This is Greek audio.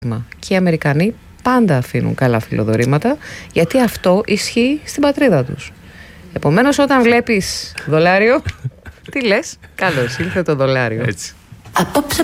Και οι Αμερικανοί πάντα αφήνουν καλά φιλοδορήματα, γιατί αυτό ισχύει στην πατρίδα τους. Επομένως, όταν βλέπεις δολάριο, τι λες? Καλώς ήλθε το δολάριο. Έτσι. Απόψε